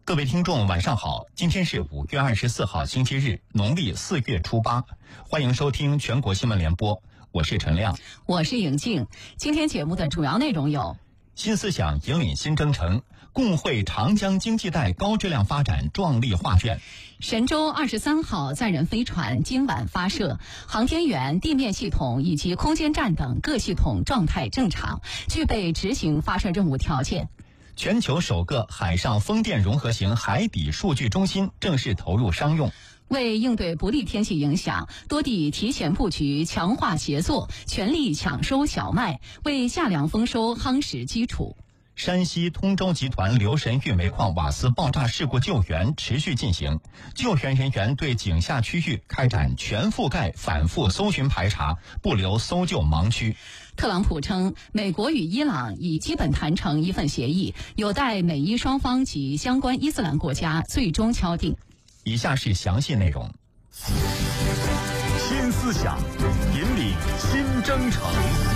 各位听众晚上好，今天是5月24号星期日，农历4月初8，欢迎收听全国新闻联播，我是陈亮， 我是颖静。今天节目的主要内容有： 新思想引领新征程，共绘长江经济带高质量发展壮丽画卷。 神舟23号载人飞船今晚发射，航天员、地面系统以及空间站等各系统状态正常，具备执行发射任务条件。 全球首个海上风电融合型海底数据中心正式投入商用。 为应对不利天气影响，多地提前布局，强化协作，全力抢收小麦，为夏粮丰收夯实基础。 山西通州集团留神玉煤矿瓦斯爆炸事故救援持续进行，救援人员对井下区域开展全覆盖反复搜寻排查，不留搜救盲区。 特朗普称，美国与伊朗已基本谈成一份协议，有待美伊双方及相关伊斯兰国家最终敲定。 以下是详细内容。 新思想引领新征程。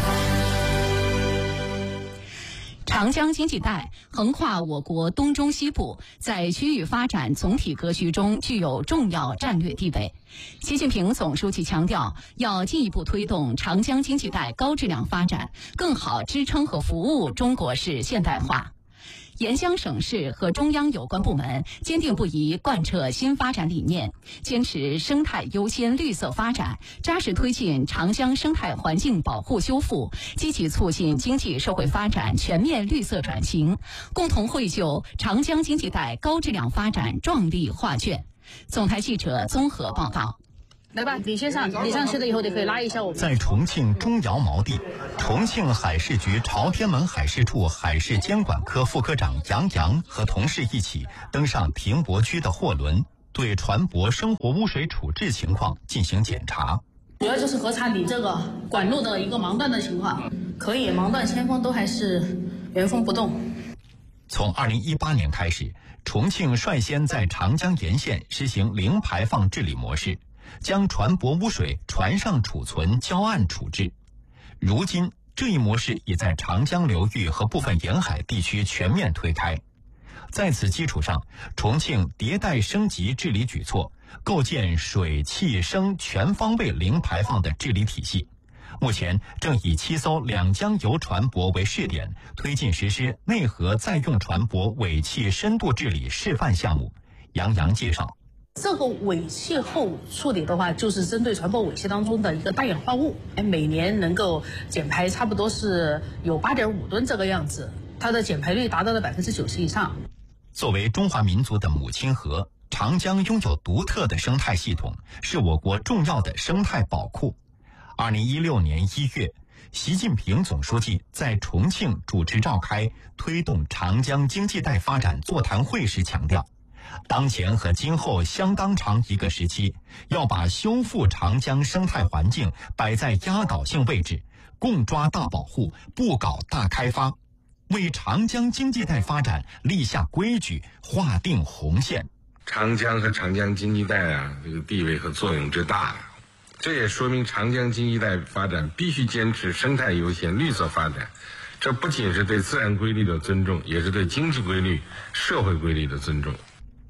长江经济带横跨我国东中西部，在区域发展总体格局中具有重要战略地位。习近平总书记强调，要进一步推动长江经济带高质量发展，更好支撑和服务中国式现代化。沿江省市和中央有关部门坚定不移贯彻新发展理念，坚持生态优先、绿色发展，扎实推进长江生态环境保护修复，积极促进经济社会发展全面绿色转型，共同绘就长江经济带高质量发展壮丽画卷。总台记者综合报道。 来吧，李先生，你上去了以后，你可以拉一下我。 在重庆钟窑锚地，重庆海事局朝天门海事处海事监管科副科长杨洋和同事一起登上停泊区的货轮，对船舶生活污水处置情况进行检查。 主要就是核查你这个管路的一个盲断的情况，可以盲断铅封都还是原封不动。 从2018年开始，重庆率先在长江沿线实行零排放治理模式，将船舶污水船上储存，礁岸处置。如今，这一模式已在长江流域和部分沿海地区全面推开。在此基础上，重庆迭代升级治理举措，构建水气声全方位零排放的治理体系。目前正以7艘两江油船舶为试点，推进实施内河再用船舶尾气深度治理示范项目。杨洋介绍， 这个尾气后处理的话，就是针对船舶尾气当中的一个大氧化物，每年能够减排差不多是有8.5吨这个样子，它的减排率达到了90%以上。 作为中华民族的母亲河，长江拥有独特的生态系统，是我国重要的生态宝库。2016年1月，习近平总书记在重庆主持召开推动长江经济带发展座谈会时强调，当前和今后相当长一个时期，要把修复长江生态环境摆在压倒性位置，共抓大保护，不搞大开发，为长江经济带发展立下规矩，划定红线。 长江和长江经济带这个地位和作用之大，这也说明长江经济带发展必须坚持生态优先、绿色发展。这不仅是对自然规律的尊重，也是对经济规律、社会规律的尊重。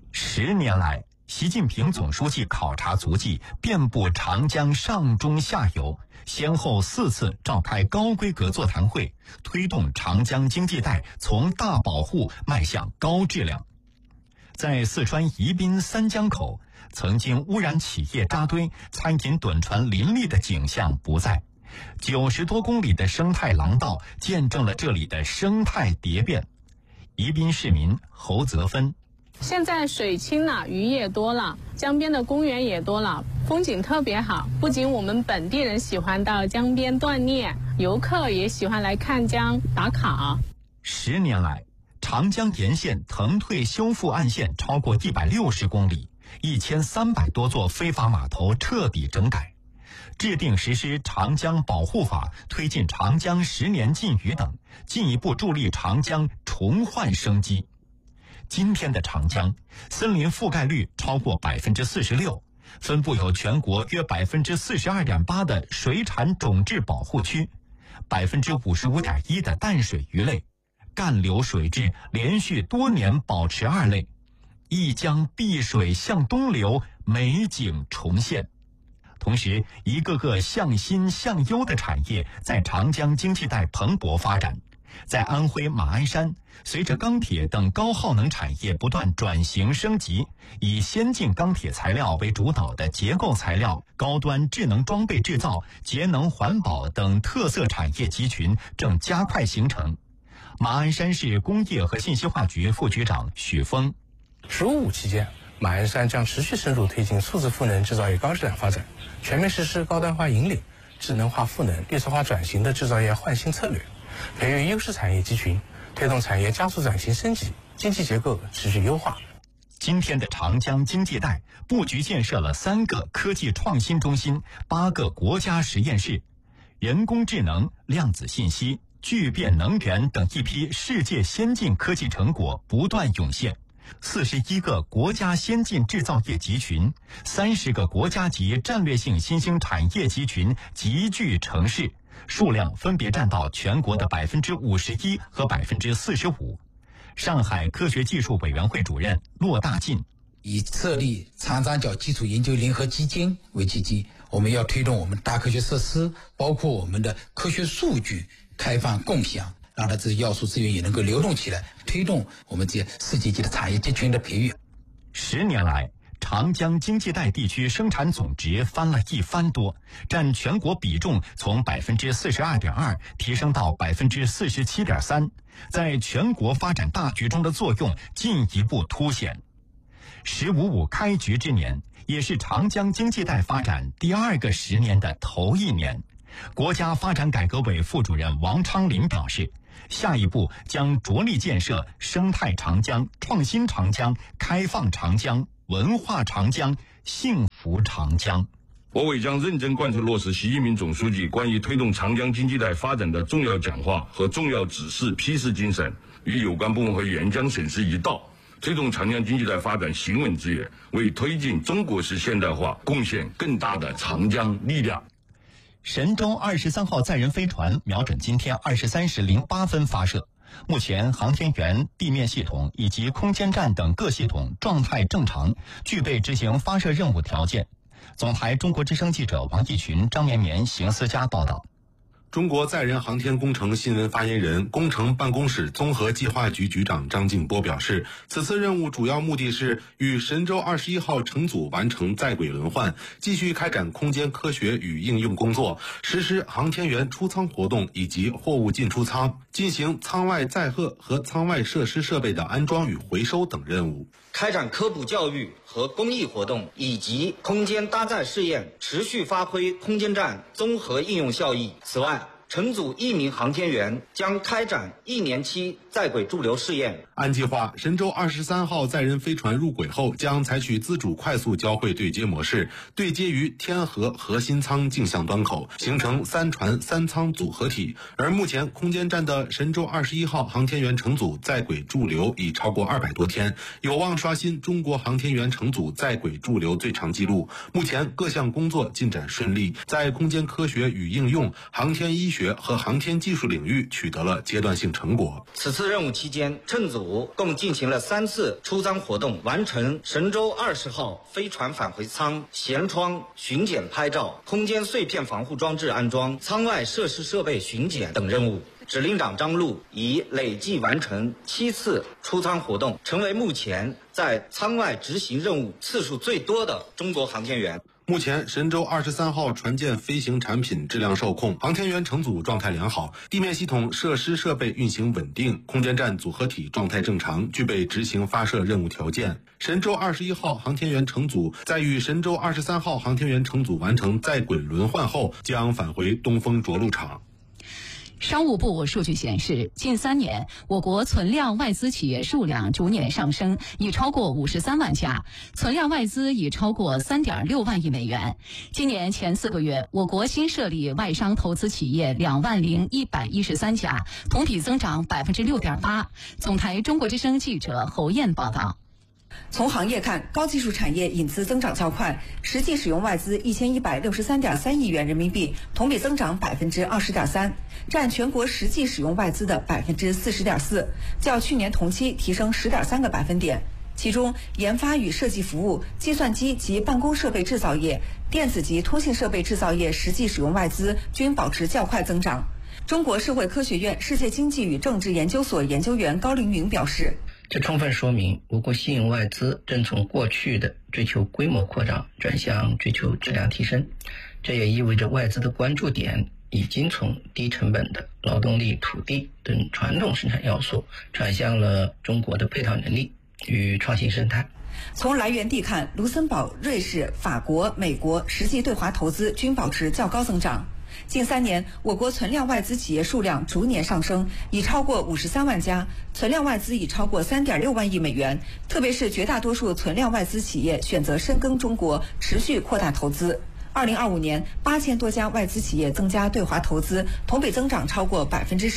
10年来，习近平总书记考察足迹遍布长江上中下游，先后4次召开高规格座谈会，推动长江经济带从大保护迈向高质量。在四川宜宾三江口，曾经污染企业扎堆、餐饮趸船林立的景象不再，90多公里的生态廊道见证了这里的生态蝶变。宜宾市民侯泽芬， 现在水清了，鱼也多了，江边的公园也多了，风景特别好。不仅我们本地人喜欢到江边锻炼，游客也喜欢来看江打卡。 10年来，长江沿线腾退修复岸线超过160公里，1300多座非法码头彻底整改，制定实施长江保护法，推进长江10年禁渔等，进一步助力长江重焕生机。今天的长江，森林覆盖率超过46%，分布有全国约42.8%的水产种质保护区，55.1%的淡水鱼类，干流水质连续多年保持2类， 一江碧水向东流，美景重现。同时，一个个向新向优的产业在长江经济带蓬勃发展。在安徽马鞍山，随着钢铁等高耗能产业不断转型升级，以先进钢铁材料为主导的结构材料、高端智能装备制造、节能环保等特色产业集群正加快形成。马鞍山市工业和信息化局副局长许峰 “15+5”期间，马鞍山将持续深入推进数字赋能制造业高质量发展，全面实施高端化引领、智能化赋能、绿色化转型的制造业换新策略，培育优势产业集群，推动产业加速转型升级，经济结构持续优化。 今天的长江经济带布局建设了3个科技创新中心、8个国家实验室，人工智能、量子信息、聚变能源等一批世界先进科技成果不断涌现，41个国家先进制造业集群，30个国家级战略性新兴产业集群集聚成市，数量分别占到全国的51%和45%。上海科学技术委员会主任骆大进以设立长三角基础研究联合基金为契机，我们要推动我们大科学设施，包括我们的科学数据开放共享，让它这要素资源也能够流动起来，推动我们这些世界级的产业集群的培育。 10年来，长江经济带地区生产总值翻了1番多，占全国比重从42.2%提升到47.3%，在全国发展大局中的作用进一步凸显。“15+5”开局之年，也是长江经济带发展第2个10年的头1年。国家发展改革委副主任王昌林表示，下一步将着力建设生态长江、创新长江、开放长江、文化长江、幸福长江。 我委将认真贯彻落实习近平总书记关于推动长江经济带发展的重要讲话和重要指示批示精神，与有关部门和沿江省市一道，推动长江经济带发展行稳致远，为推进中国式现代化贡献更大的长江力量。 神舟23号载人飞船瞄准今天23时08分发射，目前航天员、地面系统以及空间站等各系统状态正常，具备执行发射任务条件。总台中国之声记者王毅群、张绵绵、邢思佳报道。 中国载人航天工程新闻发言人、工程办公室综合计划局局长张静波表示，此次任务主要目的是与神舟21号乘组完成在轨轮换，继续开展空间科学与应用工作，实施航天员出舱活动以及货物进出舱，进行舱外载荷和舱外设施设备的安装与回收等任务， 开展科普教育和公益活动以及空间搭载试验，持续发挥空间站综合应用效益。此外，乘组1名航天员将开展1年期在轨驻留试验。 按计划，神舟23号载人飞船入轨后，将采取自主快速交会对接模式，对接于天河核心舱镜像端口，形成3船3舱组合体。而目前空间站的神舟21号航天员乘组在轨驻留已超过200多天，有望刷新中国航天员乘组在轨驻留最长纪录。目前各项工作进展顺利，在空间科学与应用、航天医学和航天技术领域取得了阶段性成果。 此次任务期间，乘组共进行了3次出舱活动，完成神舟20号飞船返回舱舷窗巡检拍照、空间碎片防护装置安装、舱外设施设备巡检等任务。指令长张璐已累计完成7次出舱活动，成为目前在舱外执行任务次数最多的中国航天员。 目前，神舟23号船舰飞行产品质量受控，航天员乘组状态良好，地面系统设施设备运行稳定，空间站组合体状态正常，具备执行发射任务条件。神舟21号航天员乘组在与神舟23号航天员乘组完成在轨轮换后，将返回东风着陆场。 商务部数据显示，近3年，我国存量外资企业数量逐年上升，已超过53万家，存量外资已超过3.6万亿美元。今年前4个月，我国新设立外商投资企业20113家，同比增长6.8%。总台中国之声记者侯燕报道。 从行业看，高技术产业引资增长较快，实际使用外资1163.3亿元人民币，同比增长20.3%，占全国实际使用外资的40.4%，较去年同期提升10.3个百分点。 其中，研发与设计服务、计算机及办公设备制造业、电子及通信设备制造业实际使用外资均保持较快增长。中国社会科学院世界经济与政治研究所研究员高凌云表示， 这充分说明我国吸引外资正从过去的追求规模扩张转向追求质量提升，这也意味着外资的关注点已经从低成本的劳动力、土地等传统生产要素转向了中国的配套能力与创新生态。 从来源地看，卢森堡、瑞士、法国、美国实际对华投资均保持较高增长。近3年，我国存量外资企业数量逐年上升，已超过53万家，存量外资已超过3.6万亿美元。特别是绝大多数存量外资企业选择深耕中国，持续扩大投资。2025年，8000多家外资企业增加对华投资，同比增长超过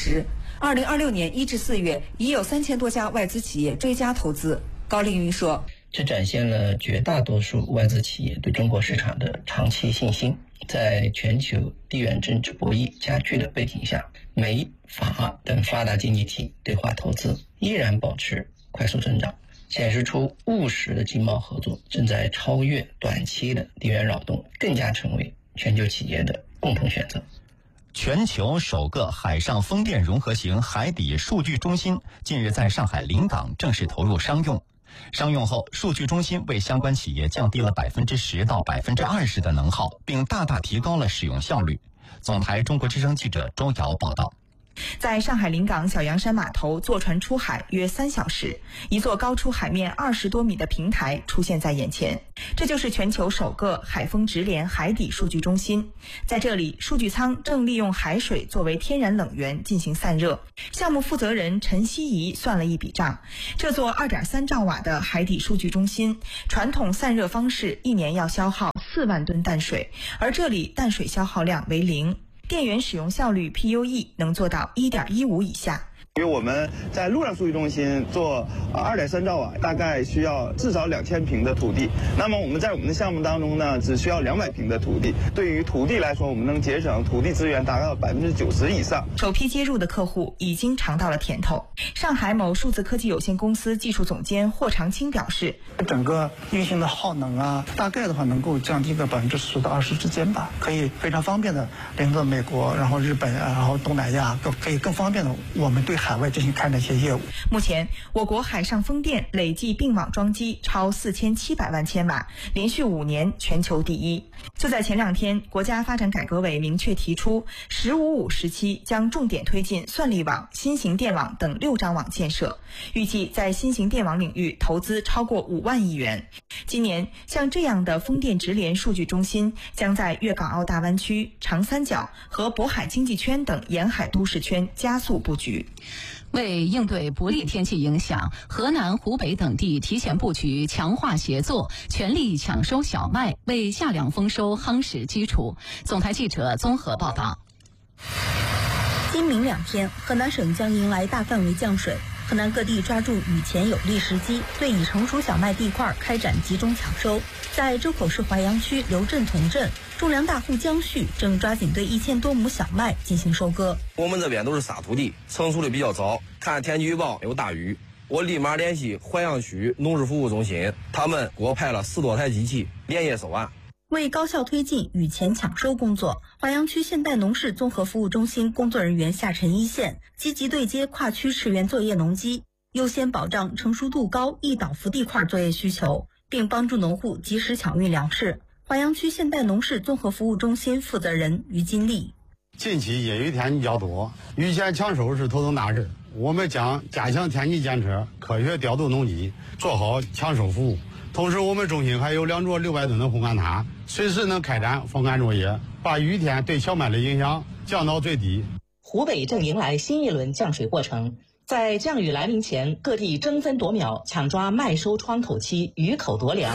10%。2026年1至4月，已有3000多家外资企业追加投资。高凌云说， 这展现了绝大多数外资企业对中国市场的长期信心。在全球地缘政治博弈加剧的背景下，美、法等发达经济体对华投资依然保持快速增长，显示出务实的经贸合作正在超越短期的地缘扰动，更加成为全球企业的共同选择。 全球首个海上风电融合型海底数据中心近日在上海临港正式投入商用。商用后，数据中心为相关企业降低了10%到20%的能耗，并大大提高了使用效率。总台中国之声记者周瑶报道。 在上海临港小洋山码头坐船出海约3小时，一座高出海面20多米的平台出现在眼前。这就是全球首个海风直连海底数据中心。在这里，数据舱正利用海水作为天然冷源进行散热。项目负责人陈希怡算了一笔账，这座2.3兆瓦的海底数据中心，传统散热方式1年要消耗4万吨淡水，而这里淡水消耗量为0。电源使用效率 PUE 能做到1.15以下。 因为我们在陆上数据中心做2.3兆瓦，大概需要至少2000平的土地。那么我们在我们的项目当中呢，只需要200平的土地。对于土地来说，我们能节省土地资源达到90%以上。 首批接入的客户已经尝到了甜头。上海某数字科技有限公司技术总监霍长青表示， 整个运行的耗能啊，大概的话能够降低个10%到20%之间吧，可以非常方便的联合美国，然后日本，然后东南亚，可以更方便的我们对海外进行开展一些业务。 目前，我国海上风电累计并网装机超4700万千瓦，连续5年全球第一。就在前2天，国家发展改革委明确提出，“15-5”时期将重点推进算力网、新型电网等6张网建设，预计在新型电网领域投资超过5万亿元。今年，像这样的风电直连数据中心将在粤港澳大湾区、长三角和渤海经济圈等沿海都市圈加速布局。 为应对不利天气影响，河南、湖北等地提前布局，强化协作，全力抢收小麦，为夏粮丰收夯实基础。总台记者综合报道。 今明2天，河南省将迎来大范围降水。河南各地抓住雨前有利时机，对已成熟小麦地块开展集中抢收。在周口市淮阳区刘镇屯镇，种粮大户江旭正抓紧对1000多亩小麦进行收割。 我们这边都是沙土地，成熟的比较早，看天气预报有大雨，我立马联系淮阳区农事服务中心，他们给我派了10多台机器，连夜收案。 为高效推进雨前抢收工作，淮阳区现代农事综合服务中心工作人员下沉一线，积极对接跨区驰援作业农机，优先保障成熟度高易倒伏地块作业需求，并帮助农户及时抢运粮食。淮阳区现代农事综合服务中心负责人于金丽： 近期阴雨天气较多，雨前抢收是头等大事。我们将加强天气监测，科学调度农机，做好抢收服务。同时，我们中心还有2座600吨的烘干塔，随时能开展风干作业，把雨天对小麦的影响降到最低。 湖北正迎来新一轮降水过程，在降雨来临前，各地争分夺秒抢抓麦收窗口期，雨口夺粮。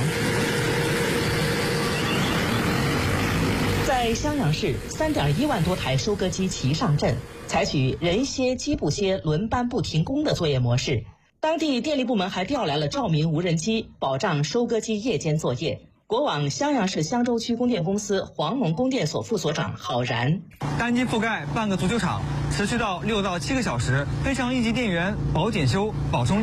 在襄阳市，3.1万多台收割机齐上阵，采取人歇机不歇、轮班不停工的作业模式。当地电力部门还调来了照明无人机，保障收割机夜间作业。国网襄阳市襄州区供电公司黄农供电所副所长郝然： 单机覆盖半个足球场，持续到6到7个小时，非常应急电源保检修、保充电。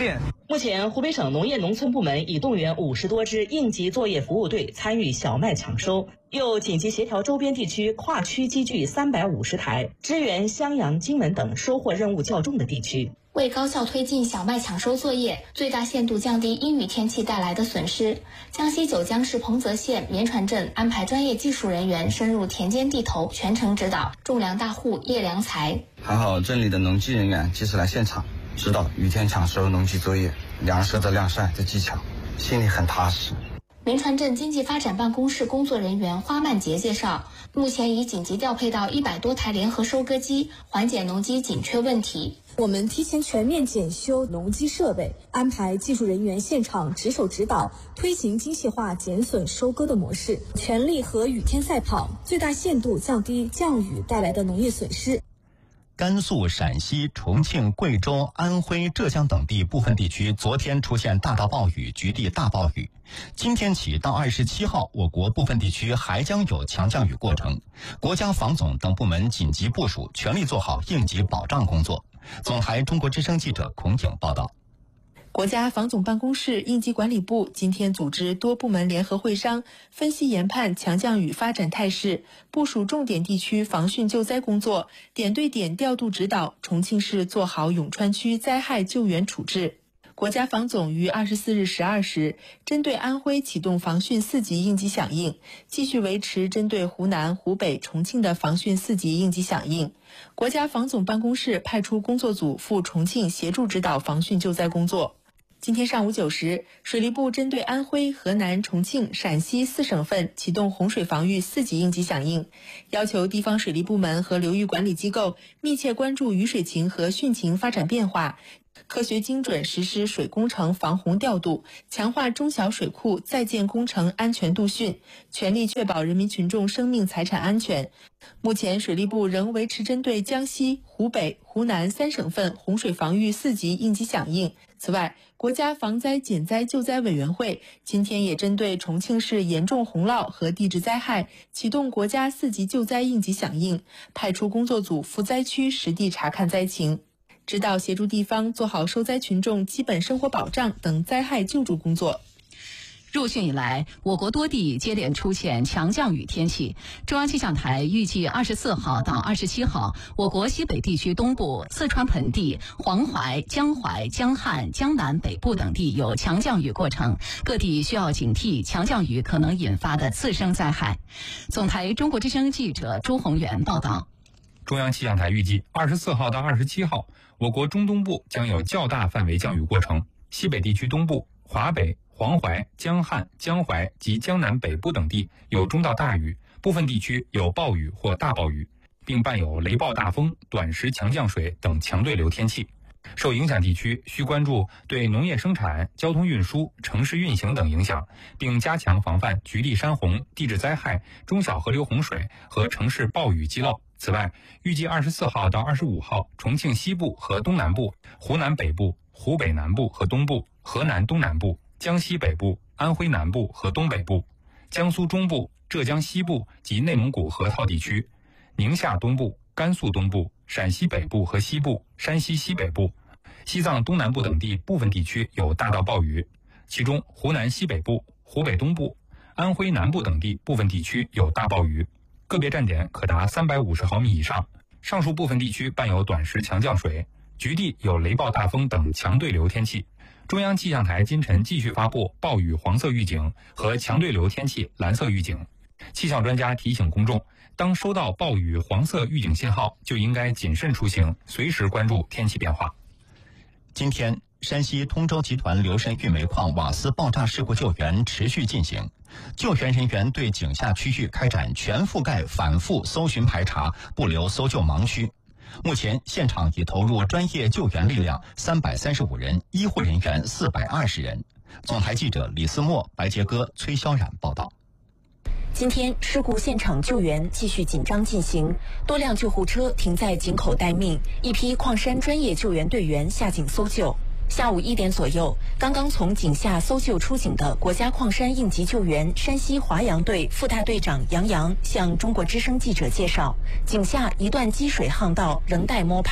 目前，湖北省农业农村部门已动员50多支应急作业服务队参与小麦抢收，又紧急协调周边地区跨区机具350台，支援襄阳、荆门等收获任务较重的地区。 为高效推进小麦抢收作业，最大限度降低阴雨天气带来的损失，江西九江市彭泽县绵船镇安排专业技术人员深入田间地头，全程指导种粮大户叶良才。 还好镇里的农技人员及时来现场，指导雨天抢收农机作业，粮食的晾晒的技巧，心里很踏实。 绵船镇经济发展办公室工作人员花曼杰介绍，目前已紧急调配到100多台联合收割机，缓解农机紧缺问题。 我们提前全面检修农机设备，安排技术人员现场值守指导，推行精细化减损收割的模式，全力和雨天赛跑，最大限度降低降雨带来的农业损失。 甘肃、陕西、重庆、贵州、安徽、浙江等地部分地区昨天出现大到暴雨、局地大暴雨。今天起到27号，我国部分地区还将有强降雨过程。国家防总等部门紧急部署，全力做好应急保障工作。总台中国之声记者孔颖报道。 国家防总办公室应急管理部今天组织多部门联合会商，分析研判强降雨发展态势，部署重点地区防汛救灾工作，点对点调度指导重庆市做好永川区灾害救援处置。国家防总于24日12时针对安徽启动防汛4级应急响应，继续维持针对湖南、湖北、重庆的防汛4级应急响应。国家防总办公室派出工作组赴重庆协助指导防汛救灾工作。今天上午9时，水利部针对安徽、河南、重庆、陕西4省份启动洪水防御4级应急响应，要求地方水利部门和流域管理机构密切关注雨水情和汛情发展变化，科学精准实施水工程防洪调度，强化中小水库在建工程安全度汛，全力确保人民群众生命财产安全。目前水利部仍维持针对江西、湖北、湖南3省份洪水防御4级应急响应。此外，国家防灾减灾救灾委员会今天也针对重庆市严重洪涝和地质灾害启动国家4级救灾应急响应，派出工作组赴灾区实地查看灾情，指导协助地方做好受灾群众基本生活保障等灾害救助工作。 入汛以来，我国多地接连出现强降雨天气。中央气象台预计24号到27号，我国西北地区东部、四川盆地、黄淮、江淮、江汉、江南北部等地有强降雨过程，各地需要警惕强降雨可能引发的次生灾害。总台中国之声记者朱宏元报道。 中央气象台预计24号到27号，我国中东部将有较大范围降雨过程，西北地区东部、华北、黄淮、江汉、江淮及江南北部等地有中到大雨，部分地区有暴雨或大暴雨，并伴有雷暴大风、短时强降水等强对流天气。受影响地区需关注对农业生产、交通运输、城市运行等影响，并加强防范局地山洪、地质灾害、中小河流洪水和城市暴雨积涝。此外，预计24号到25号，重庆西部和东南部、湖南北部、湖北南部和东部、河南东南部、江西北部、安徽南部和东北部、江苏中部、浙江西部及内蒙古河套地区、宁夏东部、甘肃东部、陕西北部和西部、山西西北部、西藏东南部等地部分地区有大到暴雨，其中湖南西北部、湖北东部、安徽南部等地部分地区有大暴雨，个别站点可达350毫米以上，上述部分地区伴有短时强降水，局地有雷暴大风等强对流天气。中央气象台今晨继续发布暴雨黄色预警和强对流天气蓝色预警。气象专家提醒公众，当收到暴雨黄色预警信号，就应该谨慎出行，随时关注天气变化。 今天，山西通州集团刘神玉煤矿瓦斯爆炸事故救援持续进行，救援人员对井下区域开展全覆盖反复搜寻排查，不留搜救盲区。目前，现场已投入专业救援力量335人，医护人员420人。总台记者李思墨、白杰哥、崔潇冉报道。 今天，事故现场救援继续紧张进行，多辆救护车停在井口待命，一批矿山专业救援队员下井搜救。下午1点左右，刚刚从井下搜救出井的国家矿山应急救援山西华阳队副大队长杨洋向中国之声记者介绍，井下一段积水巷道仍待摸排。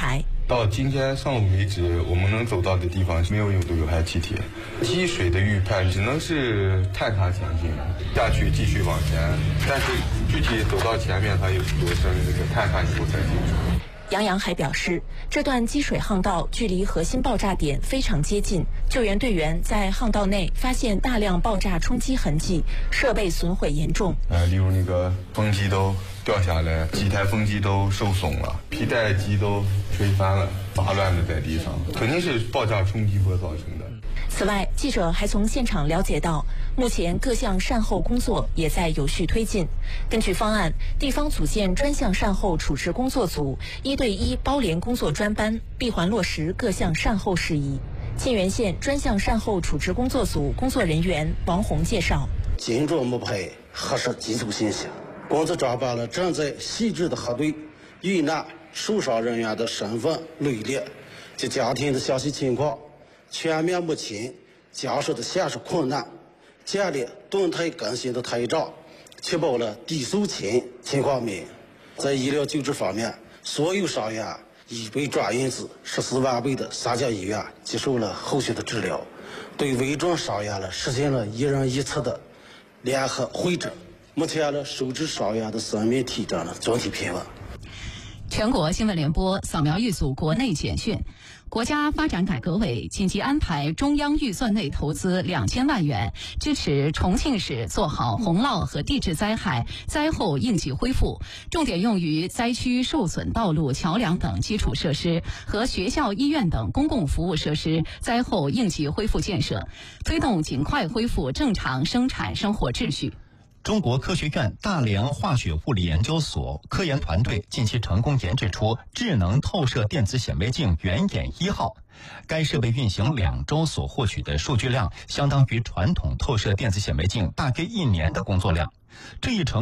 到今天上午为止，我们能走到的地方没有有害气体。积水的预判只能是探查前进，下去继续往前，但是具体走到前面它有多深，这个探查以后才清楚。 杨洋还表示，这段积水巷道距离核心爆炸点非常接近，救援队员在巷道内发现大量爆炸冲击痕迹，设备损毁严重。 例如那个风机都掉下来，几台风机都受损了，皮带机都吹翻了，杂乱的在地上，肯定是爆炸冲击波造成的。 此外，记者还从现场了解到，目前各项善后工作也在有序推进。根据方案，地方组建专项善后处置工作组，1对1包联工作专班，闭环落实各项善后事宜。沁源县专项善后处置工作组工作人员王红介绍： 紧着木配核实基础信息，工作抓把了正在细致的核对遇难受伤人员的身份、履历及家庭的详细情况，全面目前家属的现实困难，建立动态更新的台账，确保了低诉前情况明。在医疗救治方面，所有伤员已被转运至14万倍的3家医院接受了后续的治疗，对危重伤员实现了一人一次的联合会诊。目前受致伤员的生命体征总体平稳。 全国新闻联播扫描一组国内简讯。国家发展改革委紧急安排中央预算内投资2000万元，支持重庆市做好洪涝和地质灾害灾后应急恢复，重点用于灾区受损道路、桥梁等基础设施和学校、医院等公共服务设施灾后应急恢复建设，推动尽快恢复正常生产生活秩序。 中国科学院大连化学物理研究所科研团队近期成功研制出智能透射电子显微镜原眼1号，该设备运行2周所获取的数据量，相当于传统透射电子显微镜大约1年的工作量。这一成